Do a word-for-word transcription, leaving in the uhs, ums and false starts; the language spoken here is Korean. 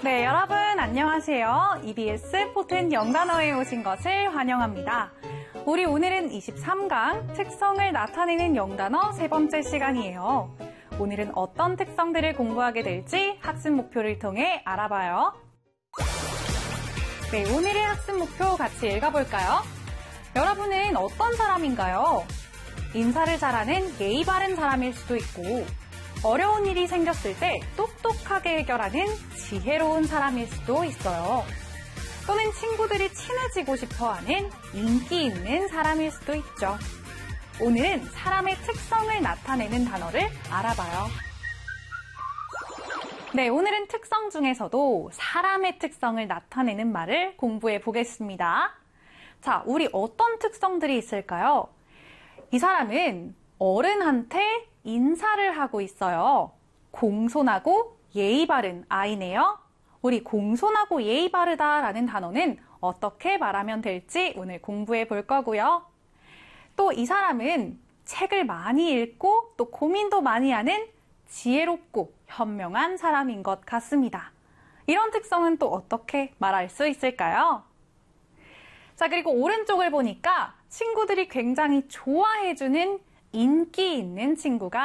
네, 여러분 안녕하세요. 이비에스 포텐 영단어에 오신 것을 환영합니다. 우리 오늘은 이십삼 강 특성을 나타내는 영단어 세 번째 시간이에요. 오늘은 어떤 특성들을 공부하게 될지 학습 목표를 통해 알아봐요. 네, 오늘의 학습 목표 같이 읽어볼까요? 여러분은 어떤 사람인가요? 인사를 잘하는 예의 바른 사람일 수도 있고, 어려운 일이 생겼을 때 똑똑하게 해결하는 지혜로운 사람일 수도 있어요. 또는 친구들이 친해지고 싶어하는 인기 있는 사람일 수도 있죠. 오늘은 사람의 특성을 나타내는 단어를 알아봐요. 네, 오늘은 특성 중에서도 사람의 특성을 나타내는 말을 공부해 보겠습니다. 자, 우리 어떤 특성들이 있을까요? 이 사람은 어른한테 인사를 하고 있어요. 공손하고 예의 바른 아이네요. 우리 공손하고 예의 바르다라는 단어는 어떻게 말하면 될지 오늘 공부해 볼 거고요. 또 이 사람은 책을 많이 읽고 또 고민도 많이 하는 지혜롭고 현명한 사람인 것 같습니다. 이런 특성은 또 어떻게 말할 수 있을까요? 자, 그리고 오른쪽을 보니까 친구들이 굉장히 좋아해주는 인기 있는 친구가